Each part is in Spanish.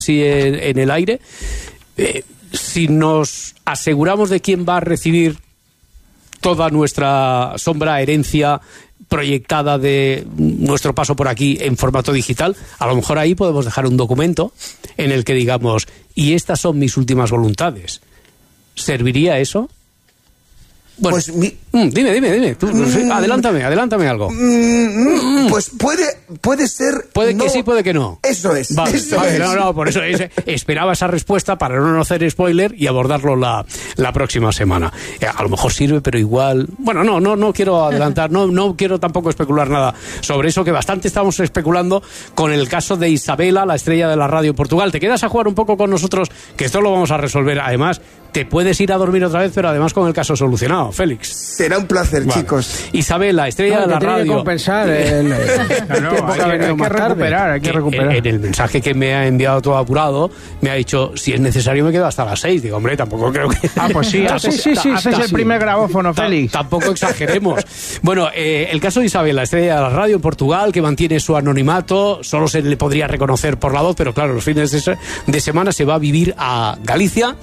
así en el aire. Si nos aseguramos de quién va a recibir toda nuestra sombra, herencia proyectada de nuestro paso por aquí en formato digital, a lo mejor ahí podemos dejar un documento en el que digamos, y estas son mis últimas voluntades. ¿Serviría eso? Bueno, pues dime. Tú, adelántame algo. Pues puede ser. Puede que sí, puede que no. Eso es. Vale, es. No, por eso esperaba esa respuesta para no hacer spoiler y abordarlo la próxima semana. A lo mejor sirve, pero igual. Bueno, no quiero adelantar, no quiero tampoco especular nada sobre eso, que bastante estamos especulando con el caso de Isabela, la estrella de la radio en Portugal. ¿Te quedas a jugar un poco con nosotros? Que esto lo vamos a resolver. Además, te puedes ir a dormir otra vez, pero además con el caso solucionado, Félix. Será un placer, vale. Chicos. Isabela, estrella de la radio. Hay que compensar hay que recuperar. En el mensaje que me ha enviado todo apurado, me ha dicho, si es necesario me quedo hasta las 6. Digo, hombre, tampoco creo que... pues sí, haces el primer grabófono, Félix. Tampoco exageremos. Bueno, el caso de Isabela, estrella de la radio en Portugal, que mantiene su anonimato, solo se le podría reconocer por la voz, pero claro, los fines de semana se va a vivir a Galicia.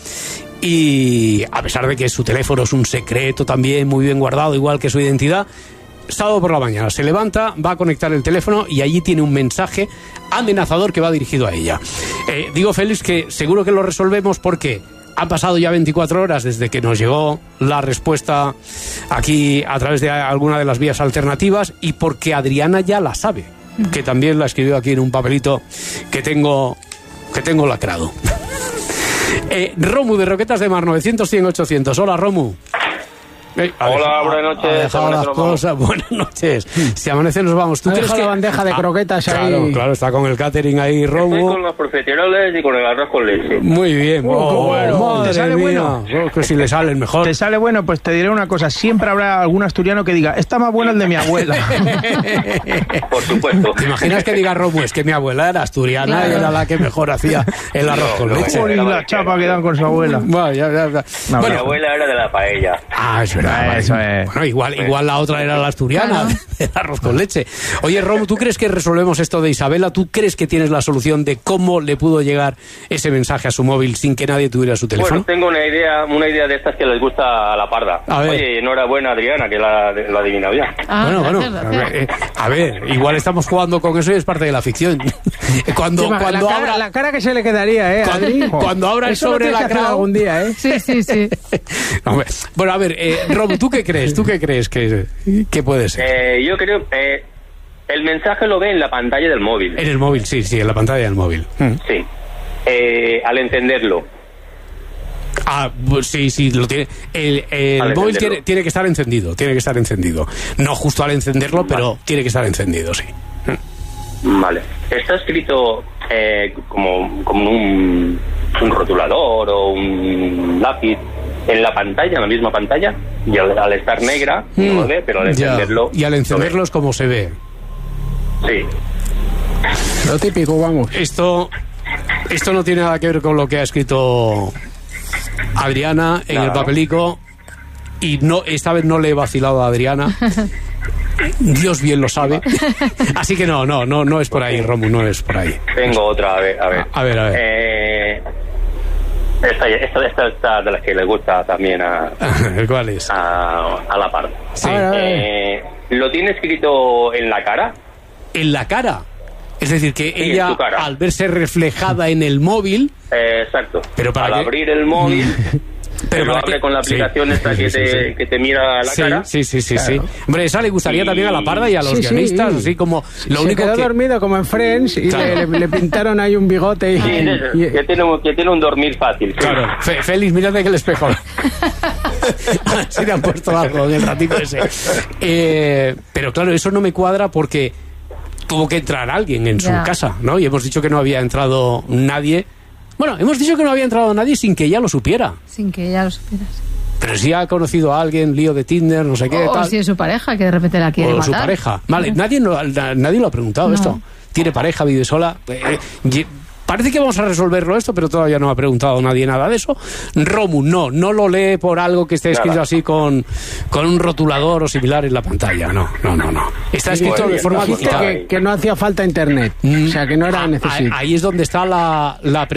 Y a pesar de que su teléfono es un secreto también muy bien guardado, igual que su identidad, sábado por la mañana se levanta, va a conectar el teléfono y allí tiene un mensaje amenazador que va dirigido a ella. Digo, Félix, que seguro que lo resolvemos porque han pasado ya 24 horas desde que nos llegó la respuesta aquí a través de alguna de las vías alternativas y porque Adriana ya la sabe, que también la escribió aquí en un papelito que tengo lacrado. Romu de Roquetas de Mar, 900-100-800. Hola, Romu. Hola, buenas noches. Las cosas. Buenas noches. Si amanece nos vamos. ¿Tú crees que la bandeja de croquetas ahí? Claro, está con el catering ahí, Romu. Estoy con los profesionales y con el arroz con leche. Muy bien. Qué bueno. ¿Te sale bueno? Que si le sale el mejor. ¿Te sale bueno? Pues te diré una cosa. Siempre habrá algún asturiano que diga, está más bueno el de mi abuela. Por supuesto. ¿Te imaginas que diga Romu? Es que mi abuela era asturiana, claro, y era la que mejor hacía el arroz con leche. Y la chapa que dan con su abuela. Bueno, mi abuela era de la paella. Es verdad. Eso es. Bueno, igual la otra era la asturiana, claro, del arroz con leche. Oye, Romu, ¿tú crees que resolvemos esto de Isabela? ¿Tú crees que tienes la solución de cómo le pudo llegar ese mensaje a su móvil sin que nadie tuviera su teléfono? Bueno, tengo una idea de estas que les gusta a la parda. Oye, enhorabuena, Adriana, que lo ha adivinado ya. Bueno. A ver, igual estamos jugando con eso y es parte de la ficción. Cuando abra la cara que se le quedaría, cuando abra el sobre lacrado algún día, Sí. Bueno, a ver, Romu, ¿tú qué crees? ¿Tú qué crees que puede ser? Yo creo el mensaje lo ve en la pantalla del móvil. En el móvil, sí, en la pantalla del móvil. Sí. Al encenderlo. Pues sí, lo tiene. El móvil tiene que estar encendido, No justo al encenderlo, pero tiene que estar encendido, sí. Vale. Está escrito como un rotulador o un lápiz en la pantalla, en la misma pantalla, y al estar negra no lo ve, pero al encenderlo... Y al encenderlo es como se ve. Sí. Lo típico, vamos. Esto no tiene nada que ver con lo que ha escrito Adriana en el papelico, y esta vez no le he vacilado a Adriana. Dios bien lo sabe. Así que no es por ahí, Romu, no es por ahí. Tengo otra, a ver. Esta de las que le gusta también a... ¿Cuál es? A la par. Sí. ¿Lo tiene escrito en la cara? ¿En la cara? Es decir, que sí, ella, al verse reflejada en el móvil... exacto. Pero al abrir el móvil... Pero lo abre con la aplicación esta que te mira la cara. Sí. Claro. Hombre, esa le gustaría también a la parda y a los guionistas, así como... Lo único quedó dormido como en Friends y le pintaron ahí un bigote y... Sí, que tiene un dormir fácil. Claro. Félix, mírate que el espejo. Si te han puesto algo en el ratito ese. Pero claro, eso no me cuadra porque tuvo que entrar alguien en su casa, ¿no? Y hemos dicho que no había entrado nadie... Bueno, hemos dicho que no había entrado nadie sin que ella lo supiera. Sin que ella lo supiera. Pero si ha conocido a alguien, lío de Tinder, no sé qué, tal. O si es su pareja, que de repente la quiere matar. O su pareja. Vale, nadie lo ha preguntado esto. ¿Tiene pareja, vive sola? Parece que vamos a resolverlo esto, pero todavía no ha preguntado nadie nada de eso. Romu, no lo lee por algo que esté escrito así con un rotulador o similar en la pantalla. No. Está escrito de forma digital. Que no hacía falta internet, o sea, que no era necesario. Ahí es donde está la